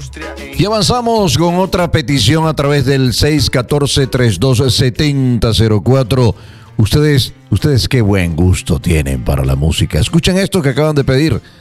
Y avanzamos con otra petición a través del 614-327004. Ustedes qué buen gusto tienen para la música. Escuchen esto que acaban de pedir.